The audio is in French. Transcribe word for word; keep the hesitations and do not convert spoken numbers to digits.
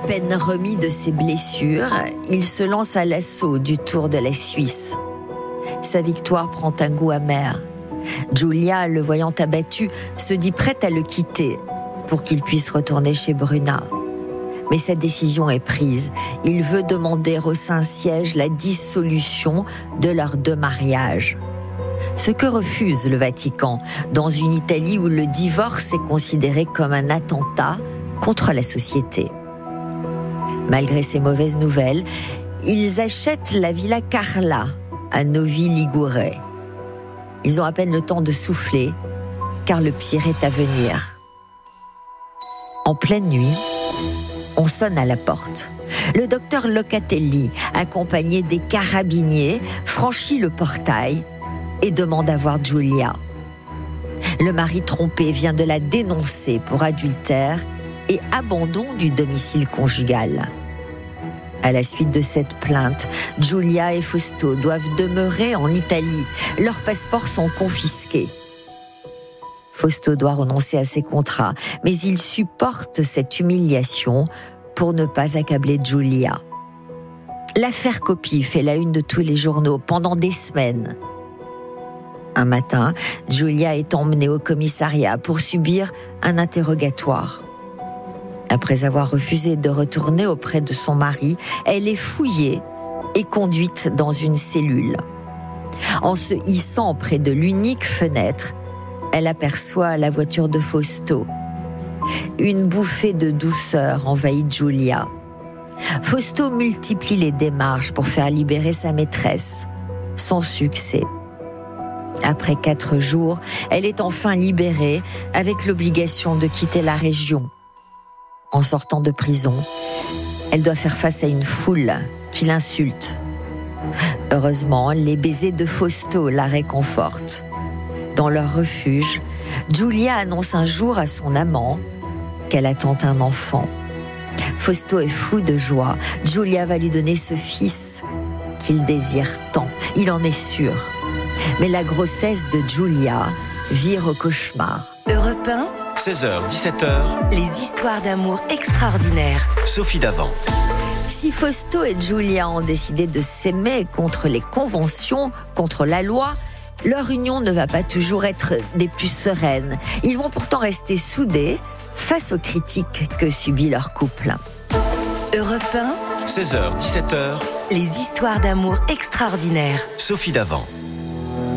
peine remis de ses blessures, il se lance à l'assaut du Tour de la Suisse. Sa victoire prend un goût amer. Giulia, le voyant abattu, se dit prête à le quitter pour qu'il puisse retourner chez Bruna. Mais sa décision est prise. Il veut demander au Saint-Siège la dissolution de leurs deux mariages. Ce que refuse le Vatican, dans une Italie où le divorce est considéré comme un attentat contre la société. Malgré ces mauvaises nouvelles, ils achètent la Villa Carla à Novi Ligure. Ils ont à peine le temps de souffler, car le pire est à venir. En pleine nuit, on sonne à la porte. Le docteur Locatelli, accompagné des carabiniers, franchit le portail et demande à voir Giulia. Le mari trompé vient de la dénoncer pour adultère et abandon du domicile conjugal. À la suite de cette plainte, Giulia et Fausto doivent demeurer en Italie. Leurs passeports sont confisqués. Fausto doit renoncer à ses contrats, mais il supporte cette humiliation pour ne pas accabler Giulia. L'affaire Coppi fait la une de tous les journaux pendant des semaines. Un matin, Giulia est emmenée au commissariat pour subir un interrogatoire. Après avoir refusé de retourner auprès de son mari, elle est fouillée et conduite dans une cellule. En se hissant près de l'unique fenêtre, elle aperçoit la voiture de Fausto. Une bouffée de douceur envahit Giulia. Fausto multiplie les démarches pour faire libérer sa maîtresse, sans succès. Après quatre jours, elle est enfin libérée avec l'obligation de quitter la région. En sortant de prison, elle doit faire face à une foule qui l'insulte. Heureusement, les baisers de Fausto la réconfortent. Dans leur refuge, Giulia annonce un jour à son amant qu'elle attend un enfant. Fausto est fou de joie. Giulia va lui donner ce fils qu'il désire tant. Il en est sûr. Mais la grossesse de Giulia vire au cauchemar. Europe un, seize heures dix-sept heures. Les histoires d'amour extraordinaires. Sophie Davant. Si Fausto et Giulia ont décidé de s'aimer contre les conventions, contre la loi, leur union ne va pas toujours être des plus sereines. Ils vont pourtant rester soudés face aux critiques que subit leur couple. Europe un, seize heures dix-sept heures. Les histoires d'amour extraordinaires. Sophie Davant.